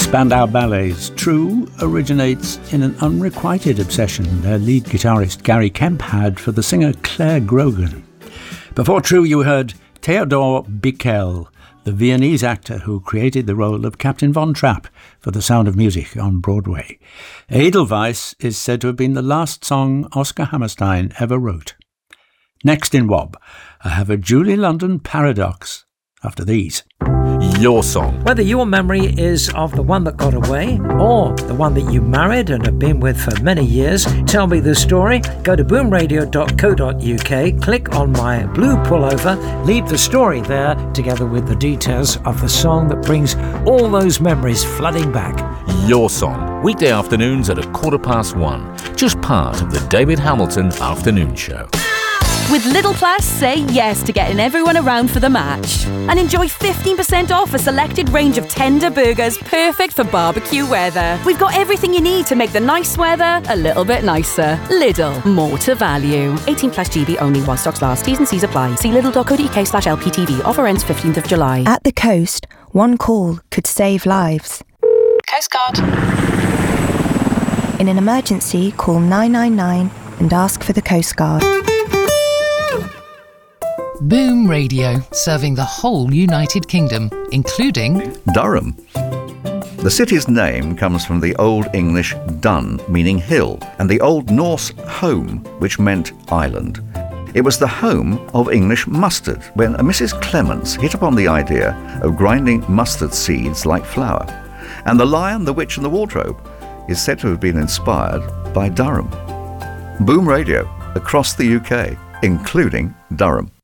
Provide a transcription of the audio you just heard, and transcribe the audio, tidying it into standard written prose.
Spandau Ballet's True originates in an unrequited obsession their lead guitarist Gary Kemp had for the singer Claire Grogan. Before True, you heard Theodor Bickel, the Viennese actor who created the role of Captain Von Trapp for The Sound of Music on Broadway. Edelweiss is said to have been the last song Oscar Hammerstein ever wrote. Next in WOB, I have a Julie London paradox after these. Your song. Whether your memory is of the one that got away or the one that you married and have been with for many years, tell me the story. Go to boomradio.co.uk, click on my blue pullover, leave the story there together with the details of the song that brings all those memories flooding back. Your song. Weekday afternoons at 1:15. Just part of the David Hamilton Afternoon Show. With Lidl Plus, say yes to getting everyone around for the match. And enjoy 15% off a selected range of tender burgers perfect for barbecue weather. We've got everything you need to make the nice weather a little bit nicer. Lidl, more to value. 18 plus GB only while stocks last. T's and C's apply. See lidl.co.uk/LPTV. Offer ends 15th of July. At the coast, one call could save lives. Coast Guard. In an emergency, call 999 and ask for the Coast Guard. Boom Radio, serving the whole United Kingdom, including Durham. The city's name comes from the Old English dun, meaning hill, and the Old Norse home, which meant island. It was the home of English mustard when a Mrs. Clements hit upon the idea of grinding mustard seeds like flour. And The Lion, the Witch and the Wardrobe is said to have been inspired by Durham. Boom Radio, across the UK, including Durham.